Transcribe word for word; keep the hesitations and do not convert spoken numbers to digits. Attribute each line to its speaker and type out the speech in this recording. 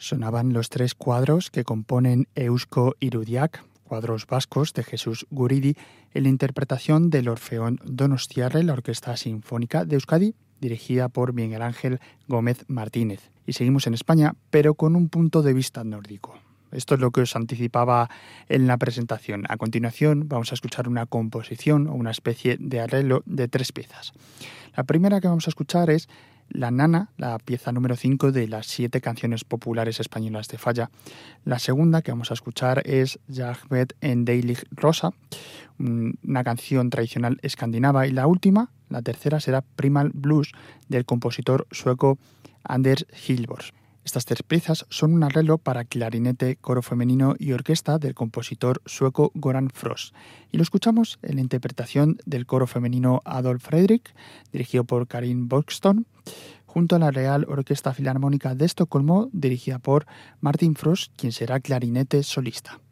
Speaker 1: Sonaban los tres cuadros que componen Eusko Irudiak, cuadros vascos de Jesús Guridi, en la interpretación del Orfeón Donostiarra, la Orquesta Sinfónica de Euskadi, dirigida por Miguel Ángel Gómez Martínez. Y seguimos en España, pero con un punto de vista nórdico. Esto es lo que os anticipaba en la presentación. A continuación vamos a escuchar una composición o una especie de arreglo de tres piezas. La primera que vamos a escuchar es La Nana, la pieza número cinco de las siete canciones populares españolas de Falla. La segunda que vamos a escuchar es Jagmet en Deilig Rosa, una canción tradicional escandinava. Y la última, la tercera, será Primal Blues del compositor sueco Anders Hilbors. Estas tres piezas son un arreglo para clarinete, coro femenino y orquesta del compositor sueco Goran Frost. Y lo escuchamos en la interpretación del coro femenino Adolf Fredrik, dirigido por Karin Borgström, junto a la Real Orquesta Filarmónica de Estocolmo, dirigida por Martin Frost, quien será clarinete solista.